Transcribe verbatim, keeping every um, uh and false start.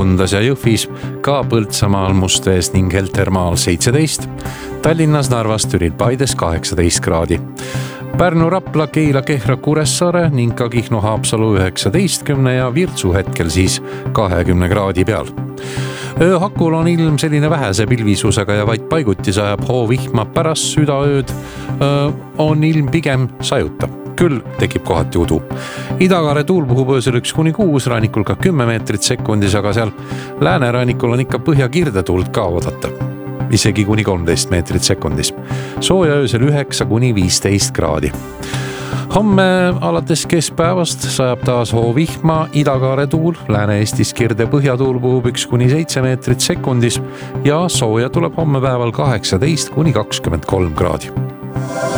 Kundas ja Jõhvis, ka Põltsamaal, Mustvees ning Heltermaal seitseteist, Tallinnas, Narvas, Türil, Paides kaheksateist kraadi. Pärnu, Rapla, Keila, Kehra, Kuressaare ning ka Kihnu, Haapsalu üheksateistkümne ja Virtsu hetkel siis kahekümne kraadi peal. Ööhakul on ilm selline vähese pilvisusega ja vaid paiguti sajab hoovihma. Pärast südaööd öö, on ilm pigem sajuta. Küll tekib kohati udu. Idakaare tuul puhub öösel üks kuni kuus, rannikul ka kümme meetrit sekundis, aga seal läänerannikul on ikka põhjakirdetuult ka oodata. Isegi kuni kolmteist meetrit sekundis. Sooja öösel üheksa kuni viisteist kraadi. Homme alates keskpäevast sajab taas hoovihma, idakaare tuul, Lääne-Eestis kirde põhjatuul puhub üks kuni seitse meetrit sekundis ja sooja tuleb homme päeval kaheksateist kuni kakskümmend kolm kraadi.